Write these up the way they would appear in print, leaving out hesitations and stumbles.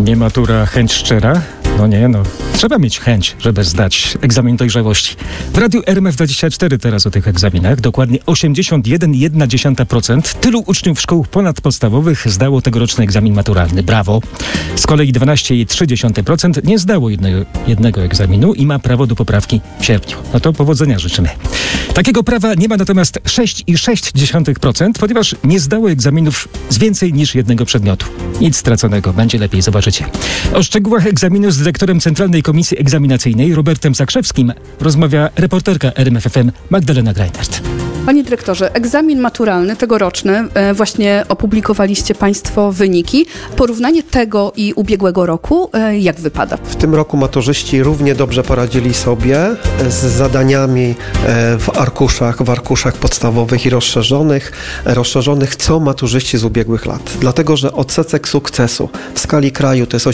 Nie matura, chęć szczera? Trzeba mieć chęć, żeby zdać egzamin dojrzałości. W Radiu RMF24 teraz o tych egzaminach. Dokładnie 81,1% tylu uczniów szkół ponadpodstawowych zdało tegoroczny egzamin maturalny. Brawo! Z kolei 12,3% nie zdało jednego egzaminu i ma prawo do poprawki w sierpniu. No to powodzenia życzymy. Takiego prawa nie ma natomiast 6,6%, ponieważ nie zdało egzaminów z więcej niż jednego przedmiotu. Nic straconego, będzie lepiej, zobaczycie. O szczegółach egzaminu z dyrektorem Centralnej Komisji Egzaminacyjnej Robertem Zakrzewskim rozmawia reporterka RMF FM Magdalena Greinert. Panie dyrektorze, egzamin maturalny tegoroczny, właśnie opublikowaliście Państwo wyniki. Porównanie tego i ubiegłego roku, jak wypada? W tym roku maturzyści równie dobrze poradzili sobie z zadaniami w arkuszach podstawowych i rozszerzonych co maturzyści z ubiegłych lat. Dlatego, że odsetek sukcesu w skali kraju to jest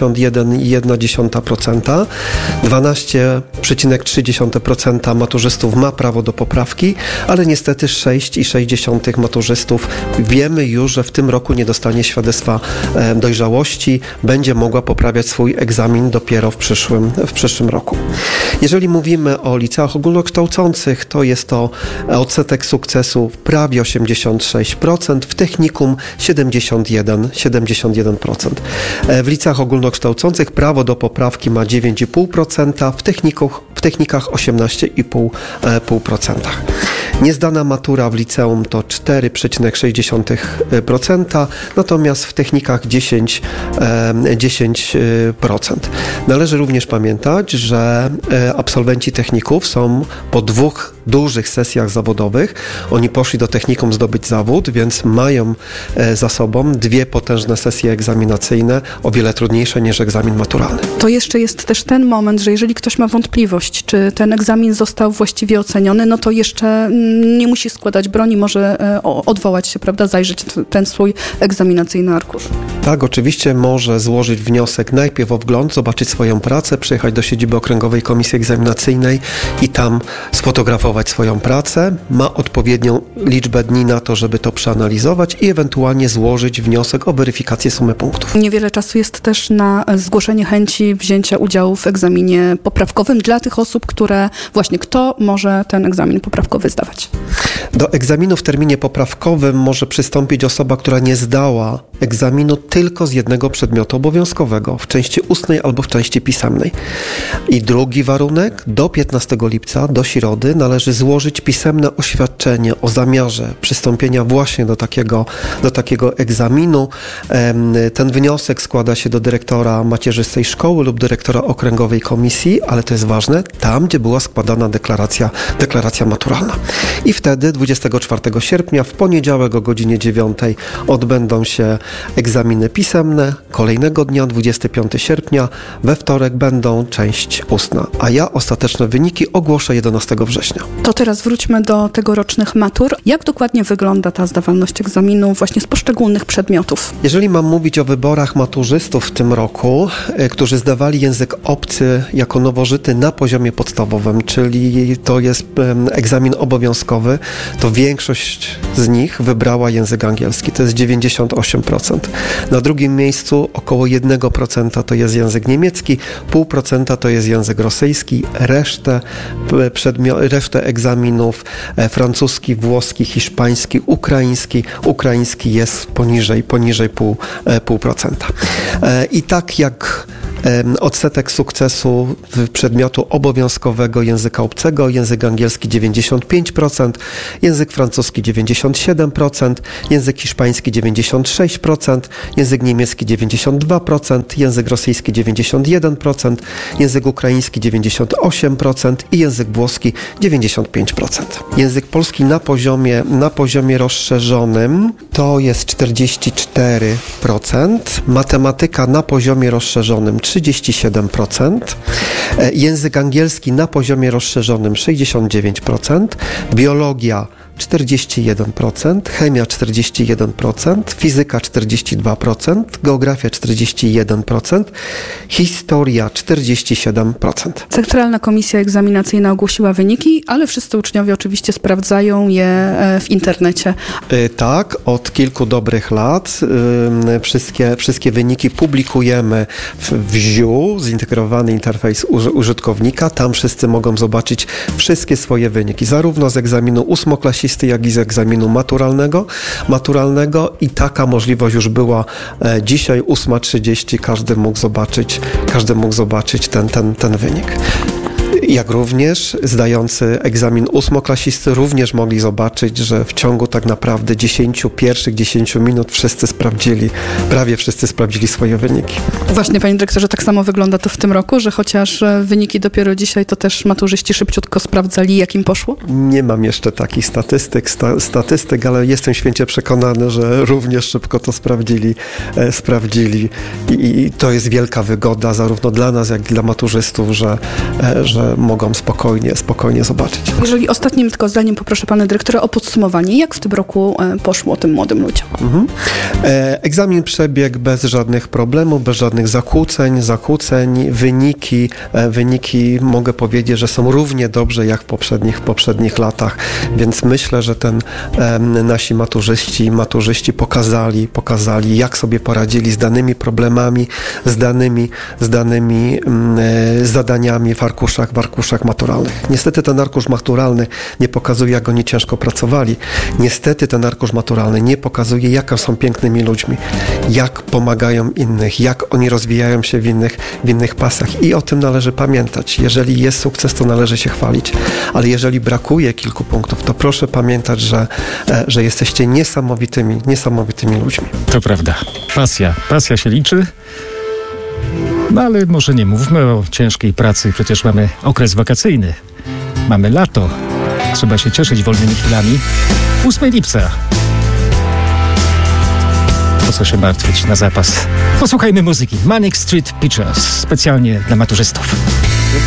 81,1%, 12,3% maturzystów ma prawo do poprawki, ale niestety 6,6% maturzystów wiemy już, że w tym roku nie dostanie świadectwa dojrzałości, będzie mogła poprawiać swój egzamin dopiero w przyszłym roku. Jeżeli mówimy o liceach ogólnokształcących, to jest to odsetek sukcesu prawie 86%, w technikum 71%. W liceach ogólnokształcących prawo do poprawki ma 9,5%, w technikach 18,5%. Niezdana matura w liceum to 4,6%, natomiast w technikach 10%. Należy również pamiętać, że absolwenci techników są po 2 dużych sesjach zawodowych. Oni poszli do technikum zdobyć zawód, więc mają za sobą 2 potężne sesje egzaminacyjne, o wiele trudniejsze niż egzamin maturalny. To jeszcze jest też ten moment, że jeżeli ktoś ma wątpliwość, czy ten egzamin został właściwie oceniony, no to jeszcze nie musi składać broni, może odwołać się, prawda, zajrzeć ten swój egzaminacyjny arkusz. Tak, oczywiście może złożyć wniosek najpierw o wgląd, zobaczyć swoją pracę, przyjechać do siedziby Okręgowej Komisji Egzaminacyjnej i tam sfotografować swoją pracę. Ma odpowiednią liczbę dni na to, żeby to przeanalizować i ewentualnie złożyć wniosek o weryfikację sumy punktów. Niewiele czasu jest też na zgłoszenie chęci wzięcia udziału w egzaminie poprawkowym dla tych osób, kto może ten egzamin poprawkowy zdawać. Do egzaminu w terminie poprawkowym może przystąpić osoba, która nie zdała egzaminu tylko z jednego przedmiotu obowiązkowego, w części ustnej albo w części pisemnej. I drugi warunek, do 15 lipca, do środy, należy złożyć pisemne oświadczenie o zamiarze przystąpienia właśnie do takiego egzaminu. Ten wniosek składa się do dyrektora macierzystej szkoły lub dyrektora Okręgowej Komisji, ale to jest ważne, tam, gdzie była składana deklaracja maturalna. I wtedy 24 sierpnia w poniedziałek o godzinie 9 odbędą się egzaminy pisemne. Kolejnego dnia, 25 sierpnia, we wtorek będą część ustna, a ja ostateczne wyniki ogłoszę 11 września. To teraz wróćmy do tegorocznych matur. Jak dokładnie wygląda ta zdawalność egzaminu właśnie z poszczególnych przedmiotów? Jeżeli mam mówić o wyborach maturzystów w tym roku, którzy zdawali język obcy jako nowożyty na poziomie podstawowym, czyli to jest egzamin obowiązkowy, to większość z nich wybrała język angielski, to jest 98%. Na drugim miejscu około 1% to jest język niemiecki, 0,5% to jest język rosyjski, resztę egzaminów francuski, włoski, hiszpański, ukraiński jest poniżej 0,5%. I tak jak odsetek sukcesu przedmiotu obowiązkowego języka obcego, język angielski 95%, język francuski 97%, język hiszpański 96%, język niemiecki 92%, język rosyjski 91%, język ukraiński 98% i język włoski 95%. Język polski na poziomie rozszerzonym to jest 44%, matematyka na poziomie rozszerzonym 37%, język angielski na poziomie rozszerzonym 69%, biologia 41%, chemia 41%, fizyka 42%, geografia 41%, historia 47%. Centralna Komisja Egzaminacyjna ogłosiła wyniki, ale wszyscy uczniowie oczywiście sprawdzają je w internecie. Tak, od kilku dobrych lat wszystkie wyniki publikujemy w ZIU, zintegrowany interfejs użytkownika. Tam wszyscy mogą zobaczyć wszystkie swoje wyniki, zarówno z egzaminu ósmoklasisty, jak i z egzaminu maturalnego i taka możliwość już była dzisiaj 8:30, każdy mógł zobaczyć ten wynik. Jak również zdający egzamin ósmoklasisty również mogli zobaczyć, że w ciągu tak naprawdę pierwszych 10 minut prawie wszyscy sprawdzili swoje wyniki. Właśnie, panie dyrektorze, tak samo wygląda to w tym roku, że chociaż wyniki dopiero dzisiaj, to też maturzyści szybciutko sprawdzali, jak im poszło? Nie mam jeszcze takich statystyk, ale jestem święcie przekonany, że również szybko to sprawdzili i to jest wielka wygoda zarówno dla nas, jak i dla maturzystów, że mogą spokojnie zobaczyć. Jeżeli ostatnim tylko zdaniem poproszę pana dyrektora o podsumowanie, jak w tym roku poszło tym młodym ludziom? Egzamin przebiegł bez żadnych problemów, bez żadnych zakłóceń. Wyniki mogę powiedzieć, że są równie dobrze jak w poprzednich latach, więc myślę, że nasi maturzyści pokazali, jak sobie poradzili z danymi problemami, z danymi zadaniami w arkuszach maturalnych. Niestety ten arkusz maturalny nie pokazuje, jak oni ciężko pracowali. Niestety ten arkusz maturalny nie pokazuje, jak są pięknymi ludźmi, jak pomagają innych, jak oni rozwijają się w innych pasach i o tym należy pamiętać. Jeżeli jest sukces, to należy się chwalić, ale jeżeli brakuje kilku punktów, to proszę pamiętać, że jesteście niesamowitymi ludźmi. To prawda. Pasja się liczy. No ale może nie mówmy o ciężkiej pracy, przecież mamy okres wakacyjny. Mamy lato. Trzeba się cieszyć wolnymi chwilami. 8 lipca. Po co się martwić na zapas? Posłuchajmy muzyki. Manic Street Preachers. Specjalnie dla maturzystów.